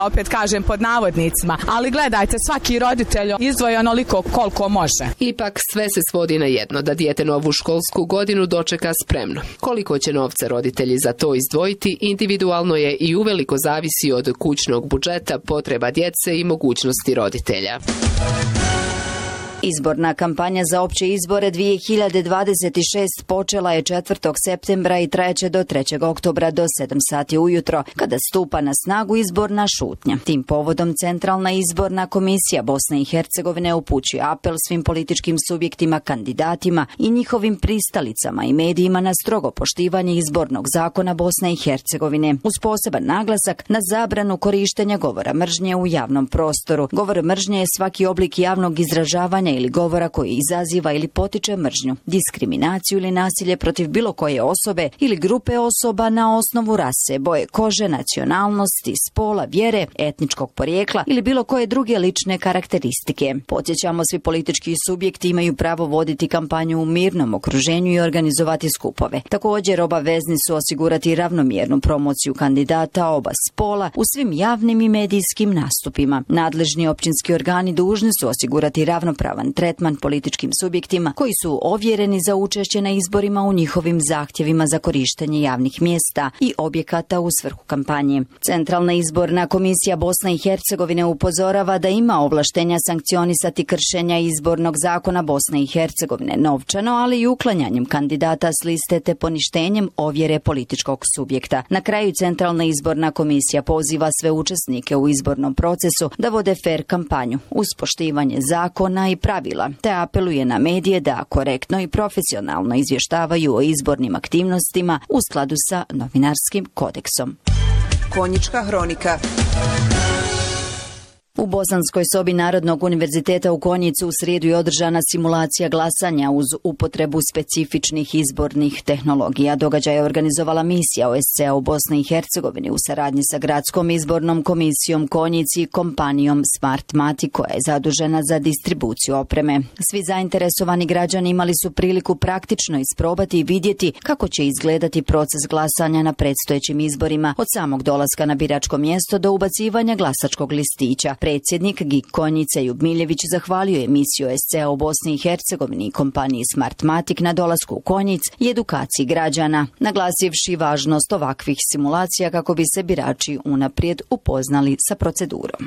opet kažem pod navodnicima, ali gledajte, svaki roditelj izdvoji onoliko koliko može. Ipak sve se svodi na jedno, da dijete novu školsku godinu dočeka spremno. Koliko će novca roditelji za to izdvojiti, individualno je i uveliko zavisi od kućnog budžeta, potreba djece i mogućnosti roditelja. Izborna kampanja za opće izbore 2026 počela je 4. septembra i trajeće do 3. oktobra do 7 sati ujutro, kada stupa na snagu izborna šutnja. Tim povodom Centralna izborna komisija Bosne i Hercegovine upućuje apel svim političkim subjektima, kandidatima i njihovim pristalicama i medijima na strogo poštivanje izbornog zakona Bosne i Hercegovine, uz poseban naglasak na zabranu korištenja govora mržnje u javnom prostoru. Govor mržnje je svaki oblik javnog izražavanja ili govora koji izaziva ili potiče mržnju, diskriminaciju ili nasilje protiv bilo koje osobe ili grupe osoba na osnovu rase, boje kože, nacionalnosti, spola, vjere, etničkog porijekla ili bilo koje druge lične karakteristike. Podsjećamo, svi politički subjekti imaju pravo voditi kampanju u mirnom okruženju i organizovati skupove. Također obavezni su osigurati ravnomjernu promociju kandidata oba spola u svim javnim i medijskim nastupima. Nadležni općinski organi dužni su osigurati ravnopravan tretman političkim subjektima koji su ovjereni za učešće na izborima u njihovim zahtjevima za korištenje javnih mjesta i objekata u svrhu kampanje. Centralna izborna komisija Bosne i Hercegovine upozorava da ima ovlaštenja sankcionisati kršenja izbornog zakona Bosne i Hercegovine novčano, ali i uklanjanjem kandidata s liste te poništenjem ovjere političkog subjekta. Na kraju Centralna izborna komisija poziva sve učesnike u izbornom procesu da vode fer kampanju uz poštivanje zakona i pravila, te apeluje na medije da korektno i profesionalno izvještavaju o izbornim aktivnostima u skladu sa novinarskim kodeksom. Konjička hronika. U Bosanskoj sobi Narodnog univerziteta u Konjicu u srijedu je održana simulacija glasanja uz upotrebu specifičnih izbornih tehnologija. Događaj je organizovala misija OSCE u Bosni i Hercegovini u saradnji sa Gradskom izbornom komisijom Konjici i kompanijom Smartmatic koja je zadužena za distribuciju opreme. Svi zainteresovani građani imali su priliku praktično isprobati i vidjeti kako će izgledati proces glasanja na predstojećim izborima od samog dolaska na biračko mjesto do ubacivanja glasačkog listića. Predsjednik GIK Konjice Jub Miljević zahvalio je misiju OSCE u Bosni i Hercegovini i kompaniji Smartmatic na dolasku u Konjic i edukaciji građana, naglasivši važnost ovakvih simulacija kako bi se birači unaprijed upoznali sa procedurom.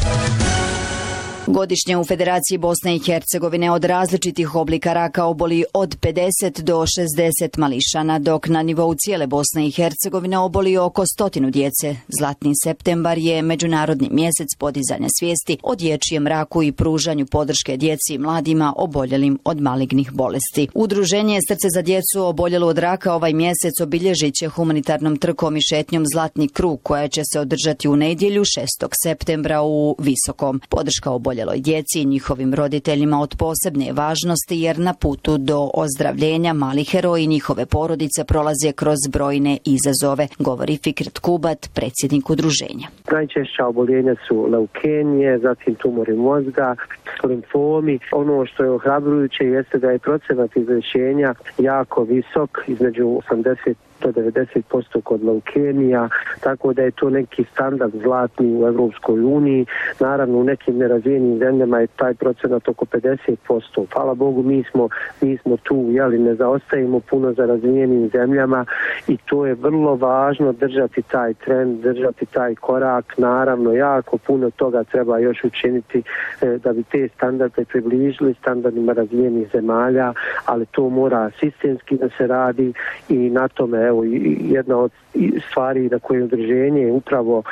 Godišnje u Federaciji Bosne i Hercegovine od različitih oblika raka oboli od 50 do 60 mališana, dok na nivou cijele Bosne i Hercegovine oboli oko 100 djece. Zlatni septembar je međunarodni mjesec podizanja svijesti o dječjem raku i pružanju podrške djeci i mladima oboljelim od malignih bolesti. Udruženje Srce za djecu oboljelu od raka ovaj mjesec obilježit će humanitarnom trkom i šetnjom Zlatni krug koja će se održati u nedjelju 6. septembra u Visokom. Podrška oboljeloj djeci i njihovim roditeljima od posebne je važnosti jer na putu do ozdravljenja mali heroji i njihove porodice prolaze kroz brojne izazove, govori Fikret Kubat, predsjednik udruženja. Najčešća oboljenja su leukemije, zatim tumori mozga, limfomi. Ono što je ohrabrujuće jeste da je procenat izlječenja jako visok, između 80 do 90% kod leukemija, tako da je to neki standard zlatni u Evropskoj uniji. Naravno, u nekim nerazvijenim zemljama je taj procenat oko 50%. Hvala Bogu, mi smo tu, ne zaostajemo puno za razvijenim zemljama i to je vrlo važno držati taj trend, držati taj korak. Naravno, jako puno toga treba još učiniti da bi te standarde približili standardima razvijenih zemalja, ali to mora sistemski da se radi i na tome jedna od stvari na koje udruženje upravo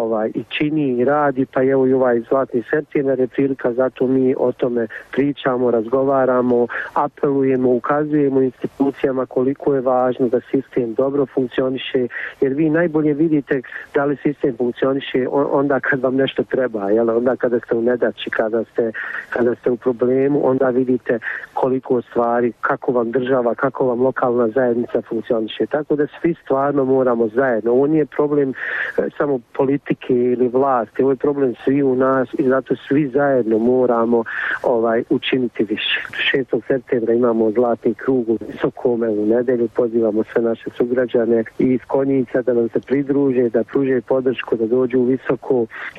i čini i radi, pa evo i ovaj Zlatni septembar je prilika, zato mi o tome pričamo, razgovaramo, apelujemo, ukazujemo institucijama koliko je važno da sistem dobro funkcioniše, jer vi najbolje vidite da li sistem funkcioniše onda kad vam nešto treba, onda kada ste u nedaći, kada ste u problemu, onda vidite koliko stvari, kako vam država, kako vam lokalna zajednica funkcioniše. Tako da svi stvarno moramo zajedno. Ovo nije problem samo politike ili vlasti, ovo je problem svi u nas i zato svi zajedno moramo učiniti više. 6. septembra imamo Zlatni krug u Visokome u nedjelju, pozivamo sve naše sugrađane i iz Konjica da nam se pridruže, da pruže podršku, da dođu u Visoko